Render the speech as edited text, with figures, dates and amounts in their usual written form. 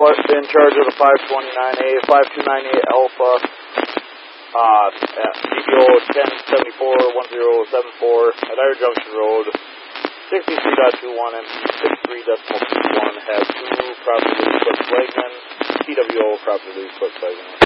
in charge of the 529A, 5298 Alpha, at DBO 1074-1074 at Iron Junction Road, 63.21 MP 63.21, have 2 property lease Wegman, TWO property lease Wegman.